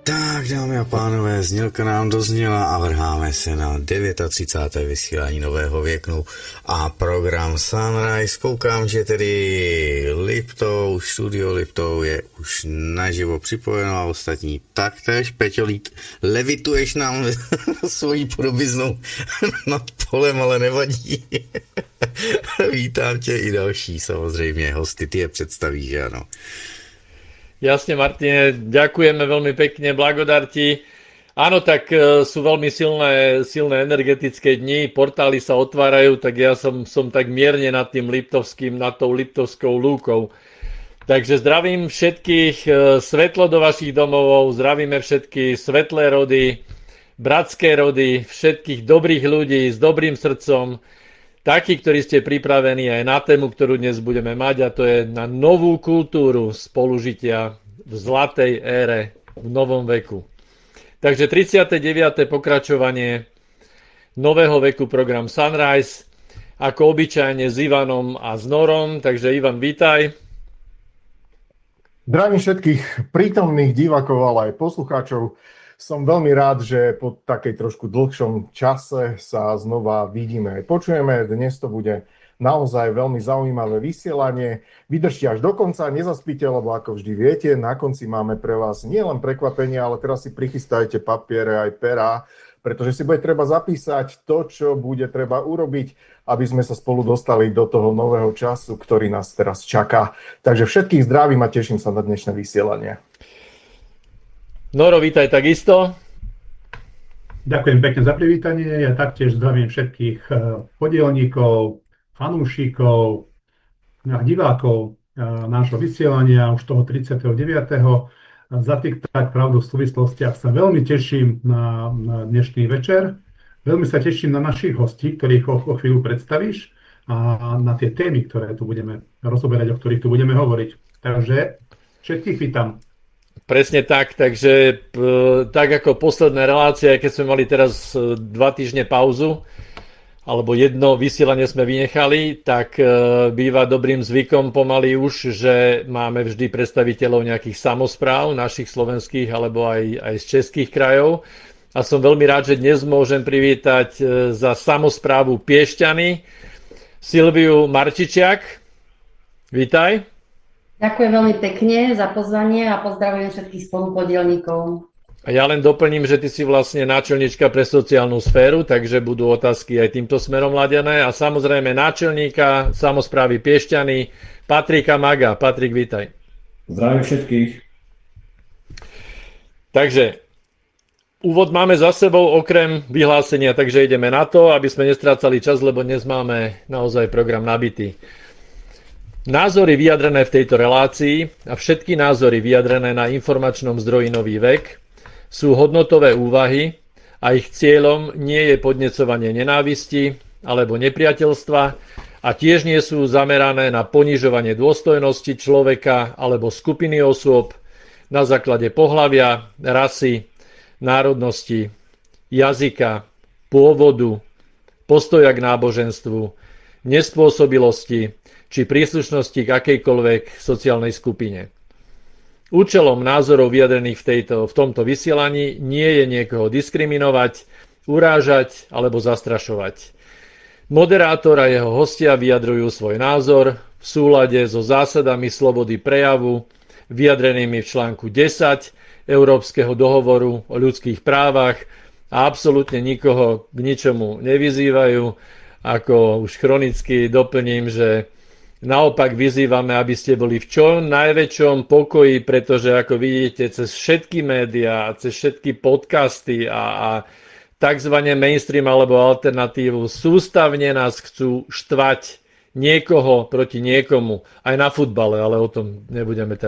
Tak, dámy a pánové, znělka nám dozněla a vrháme se na 39. vysílání Nového věku a program Sunrise. Koukám, že tedy studio Liptov je už naživo připojeno a ostatní taktéž. Peťo, levituješ nám svojí podobiznou nad polem, ale nevadí. Vítám tě i další, samozřejmě, hosty, ty je představíš, že ano. Jasne, Martine, ďakujeme veľmi pekne, blagodarti. Áno, tak sú veľmi silné energetické dni, portály sa otvárajú, tak ja som tak mierne nad tým Liptovským, nad tou Liptovskou lúkou. Takže zdravím všetkých, svetlo do vašich domovov, zdravíme všetky svetlé rody, bratské rody, všetkých dobrých ľudí s dobrým srdcom, takí, ktorí ste pripravení aj na tému, ktorú dnes budeme mať, a to je na novú kultúru spolužitia v zlatej ére, v novom veku. Takže 39. pokračovanie Nového veku, program Sunrise, ako obyčajne s Ivanom a s Norom. Takže Ivan, vítaj. Zdravím všetkých prítomných divákov, ale aj poslucháčov. Som veľmi rád, že po takej trošku dlhšom čase sa znova vidíme aj počujeme. Dnes to bude naozaj veľmi zaujímavé vysielanie. Vydržte až do konca, nezaspíte, lebo ako vždy viete, na konci máme pre vás nielen prekvapenie, ale teraz si prichystajte papiere aj perá, pretože si bude treba zapísať to, čo bude treba urobiť, aby sme sa spolu dostali do toho nového času, ktorý nás teraz čaká. Takže všetkých zdravím a teším sa na dnešné vysielanie. Noro, vítaj takisto. Ďakujem pekne za privítanie. Ja taktiež zdravím všetkých podielníkov, fanúšikov, divákov nášho vysielania už toho 39. Za tých tak pravdu v súvislostiach sa veľmi teším na dnešný večer. Veľmi sa teším na našich hostí, ktorých o chvíľu predstavíš, a na tie témy, ktoré tu budeme rozoberať, o ktorých tu budeme hovoriť. Takže všetkých vítam. Presne tak, takže tak ako posledné relácie, keď sme mali teraz 2 týždne pauzu, alebo jedno vysielanie sme vynechali, tak býva dobrým zvykom pomaly už, že máme vždy predstaviteľov nejakých samospráv, našich slovenských alebo aj z českých krajov. A som veľmi rád, že dnes môžem privítať za samosprávu Piešťany Silviu Marčičiak. Vítaj. Ďakujem veľmi pekne za pozvanie a pozdravujem všetkých spolupodielníkov. A ja len doplním, že ty si vlastne náčelníčka pre sociálnu sféru, takže budú otázky aj týmto smerom ladené. A samozrejme náčelníka samosprávy Piešťany Patrika Maga. Patrik, vítaj. Zdravím všetkých. Takže úvod máme za sebou okrem vyhlásenia, takže ideme na to, aby sme nestrácali čas, lebo dnes máme naozaj program nabitý. Názory vyjadrené v tejto relácii a všetky názory vyjadrené na informačnom zdroji Nový vek sú hodnotové úvahy a ich cieľom nie je podnecovanie nenávisti alebo nepriateľstva a tiež nie sú zamerané na ponižovanie dôstojnosti človeka alebo skupiny osôb na základe pohlavia, rasy, národnosti, jazyka, pôvodu, postoja k náboženstvu, nespôsobilosti či príslušnosti k akejkoľvek sociálnej skupine. Účelom názorov vyjadrených v tomto vysielaní nie je niekoho diskriminovať, urážať alebo zastrašovať. Moderátor a jeho hostia vyjadrujú svoj názor v súlade so zásadami slobody prejavu vyjadrenými v článku 10 Európskeho dohovoru o ľudských právach a absolútne nikoho k ničomu nevyzývajú. Ako už chronicky doplním, že naopak vyzývame, aby ste boli v čo najväčšom pokoji, pretože ako vidíte, cez všetky médiá, cez všetky podcasty a takzvané mainstream alebo alternatívu sústavne nás chcú štvať niekoho proti niekomu. Aj na futbale, ale o tom nebudeme teraz